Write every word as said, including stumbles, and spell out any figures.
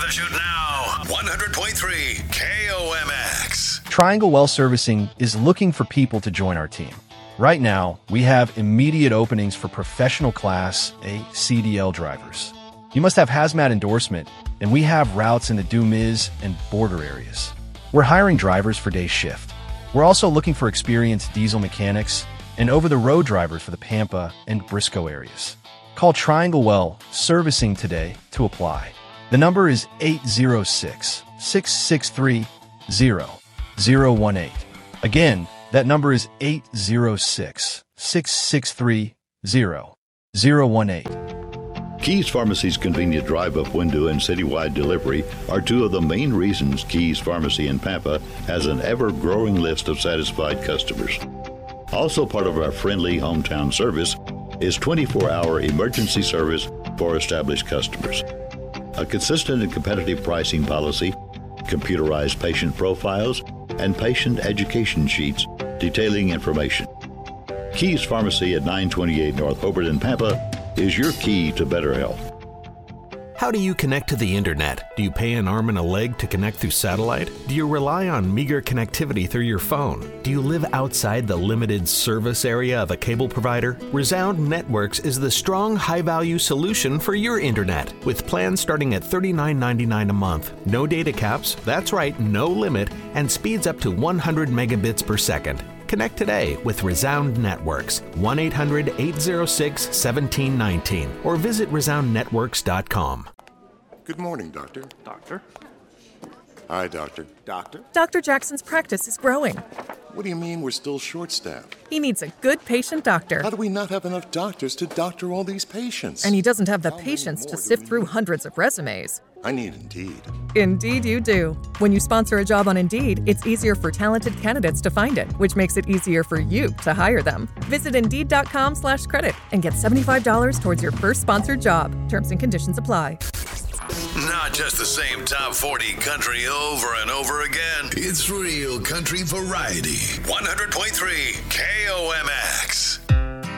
Parachute now. one hundred point three K O M X. Triangle Well Servicing is looking for people to join our team. Right now, we have immediate openings for professional class A C D L drivers. You must have hazmat endorsement, and we have routes in the Dumiz and border areas. We're hiring drivers for day shift. We're also looking for experienced diesel mechanics and over-the-road drivers for the Pampa and Briscoe areas. Call Triangle Well Servicing today to apply. The number is eight zero six, six six three, zero zero one eight. Again, that number is eight zero six, six six three, zero zero one eight. Keys Pharmacy's convenient drive-up window and citywide delivery are two of the main reasons Keys Pharmacy in Pampa has an ever-growing list of satisfied customers. Also part of our friendly hometown service is twenty-four hour emergency service for established customers. A consistent and competitive pricing policy, computerized patient profiles, and patient education sheets detailing information. Keys Pharmacy at nine twenty-eight North Hobart in Pampa is your key to better health. How do you connect to the internet? Do you pay an arm and a leg to connect through satellite? Do you rely on meager connectivity through your phone? Do you live outside the limited service area of a cable provider? Resound Networks is the strong, high-value solution for your internet, with plans starting at thirty-nine ninety-nine a month. No data caps, that's right, no limit, and speeds up to one hundred megabits per second. Connect today with Resound Networks, one eight hundred, eight oh six, one seven one nine, or visit resound networks dot com. Good morning, Doctor. Doctor? Hi, Doctor. Doctor? Doctor Jackson's practice is growing. What do you mean we're still short-staffed? He needs a good patient doctor. How do we not have enough doctors to doctor all these patients? And he doesn't have the patience to sift through hundreds of resumes. I need Indeed. Indeed you do. When you sponsor a job on Indeed, it's easier for talented candidates to find it, which makes it easier for you to hire them. Visit Indeed.com slash credit and get seventy-five dollars towards your first sponsored job. Terms and conditions apply. Not just the same top forty country over and over again. It's real country variety. one hundred point three K O M X.